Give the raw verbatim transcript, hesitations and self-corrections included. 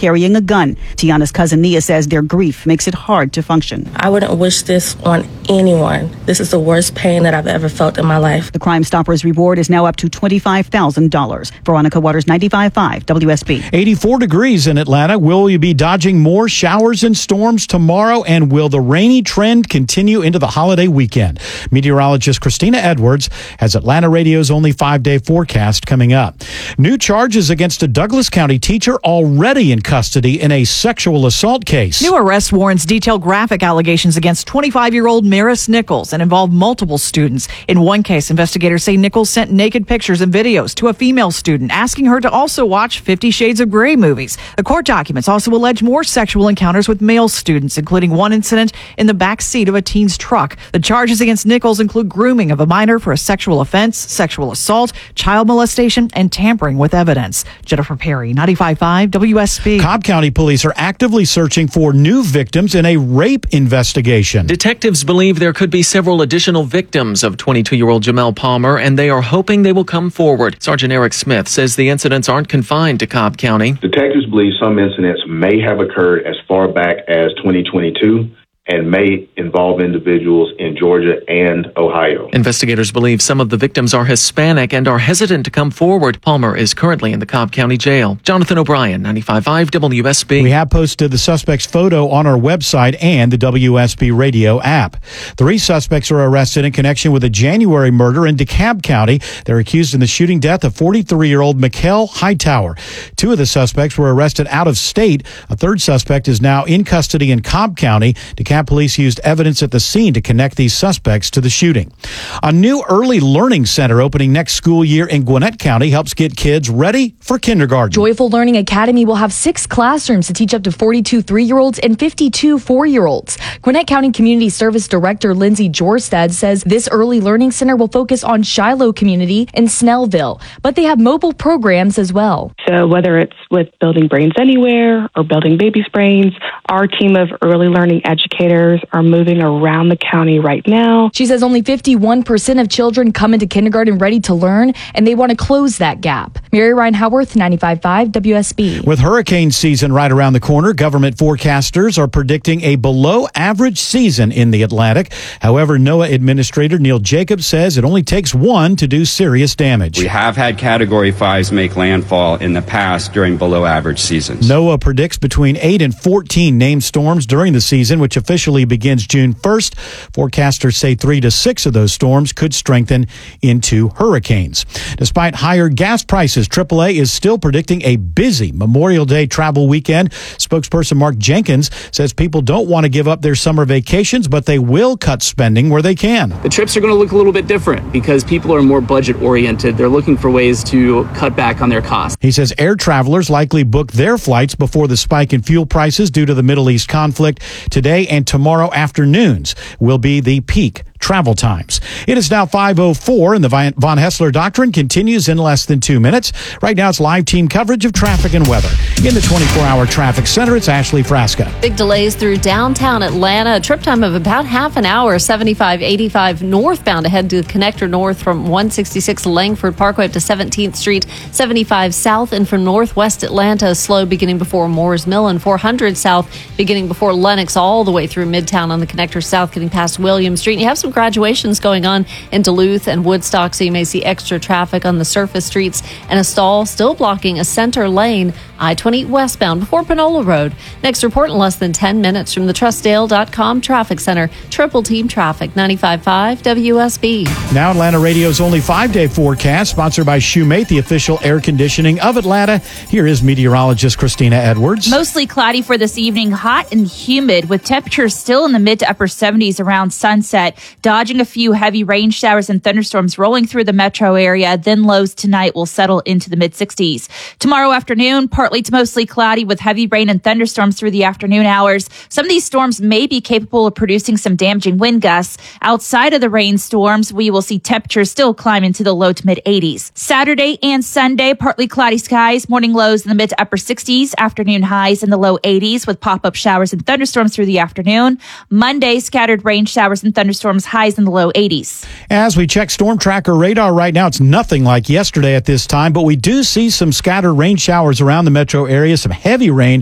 carrying a gun. Tiana's cousin Nia says their grief makes it hard to function. I wouldn't wish this on anyone. This is the worst pain that I've ever felt in my life. The Crime Stoppers reward is now up to twenty-five thousand dollars. Veronica Waters, ninety-five point five W S B. eighty-four degrees in Atlanta. Will you be dodging more showers and storms tomorrow? And will the rainy trend continue into the holiday weekend? Meteorologist Christina Edwards has Atlanta Radio's only five-day forecast coming up. New charges against a Douglas County teacher already in custody in a sexual assault case. New arrest warrants detail graphic allegations against twenty-five-year-old Maris Nichols and involve multiple students. In one case, investigators say Nichols sent naked pictures and videos to a female student, asking her to also watch Fifty Shades of Grey movies. The court documents also allege more sexual encounters with male students, including one incident in the back seat of a teen's truck. The charges against Nichols include grooming of a minor for a sexual offense, sexual assault, child molestation, and tampering with evidence. Jennifer Perry, ninety-five point five W S B. Cobb County police are actively searching for new victims in a rape investigation. Detectives believe there could be several additional victims of twenty-two-year-old Jamel Palmer, and they are hoping they will come forward. Sergeant Eric Smith says the incidents aren't confined to Cobb County. Detectives believe some incidents may have occurred as far back as twenty twenty-two and may involve individuals in Georgia and Ohio. Investigators believe some of the victims are Hispanic and are hesitant to come forward. Palmer is currently in the Cobb County Jail. Jonathan O'Brien, ninety-five point five W S B. We have posted the suspect's photo on our website and the W S B Radio app. Three suspects are arrested in connection with a January murder in DeKalb County. They're accused in the shooting death of forty-three-year-old Mikkel Hightower. Two of the suspects were arrested out of state. A third suspect is now in custody in Cobb County. DeKalb police used evidence at the scene to connect these suspects to the shooting. A new early learning center opening next school year in Gwinnett County helps get kids ready for kindergarten. Joyful Learning Academy will have six classrooms to teach up to forty-two three-year-olds and fifty-two four-year-olds. Gwinnett County Community Service Director Lindsay Jorstad says this early learning center will focus on Shiloh community in Snellville, but they have mobile programs as well. So whether it's with Building Brains Anywhere or Building Babies' Brains, our team of early learning educators are moving around the county right now. She says only fifty-one percent of children come into kindergarten ready to learn, and they want to close that gap. Mary Ryan Howarth, ninety-five point five W S B. With hurricane season right around the corner, government forecasters are predicting a below-average season in the Atlantic. However, NOAA Administrator Neil Jacobs says it only takes one to do serious damage. We have had Category fives make landfall in the past during below-average seasons. NOAA predicts between eight and fourteen named storms during the season, which officially begins June first. Forecasters say three to six of those storms could strengthen into hurricanes. Despite higher gas prices, triple A is still predicting a busy Memorial Day travel weekend. Spokesperson Mark Jenkins says people don't want to give up their summer vacations, but they will cut spending where they can. The trips are going to look a little bit different because people are more budget oriented. They're looking for ways to cut back on their costs. He says air travelers likely book their flights before the spike in fuel prices due to the Middle East conflict. Today and tomorrow afternoons will be the peak travel times. It is now five oh four, and the Von Hessler Doctrine continues in less than two minutes. Right now, it's live team coverage of traffic and weather. In the twenty-four hour traffic center, it's Ashley Frasca. Big delays through downtown Atlanta. A trip time of about half an hour. seventy-five eighty-five northbound ahead to Connector North from one sixty-six Langford Parkway up to seventeenth Street. seventy-five south and from northwest Atlanta, slow beginning before Moores Mill, and four hundred south beginning before Lenox all the way through Midtown on the Connector South getting past William Street. And you have some graduations going on in Duluth and Woodstock, so you may see extra traffic on the surface streets, and a stall still blocking a center lane I twenty westbound before Panola Road. Next report in less than ten minutes from the Trustdale dot com Traffic Center. Triple Team Traffic, ninety-five point five W S B. Now Atlanta Radio's only five-day forecast, sponsored by Shoemate, the official air conditioning of Atlanta. Here is meteorologist Christina Edwards. Mostly cloudy for this evening, hot and humid, with temperatures still in the mid to upper seventies around sunset, dodging a few heavy rain showers and thunderstorms rolling through the metro area. Then lows tonight will settle into the mid sixties. Tomorrow afternoon, partly to mostly cloudy with heavy rain and thunderstorms through the afternoon hours. Some of these storms may be capable of producing some damaging wind gusts. Outside of the rainstorms, we will see temperatures still climb into the low to mid eighties. Saturday and Sunday, partly cloudy skies, morning lows in the mid to upper sixties, afternoon highs in the low eighties with pop-up showers and thunderstorms through the afternoon. Monday, scattered rain showers and thunderstorms, highs in the low eighties. As we check Storm Tracker radar right now, it's nothing like yesterday at this time, but we do see some scattered rain showers around the metro area, some heavy rain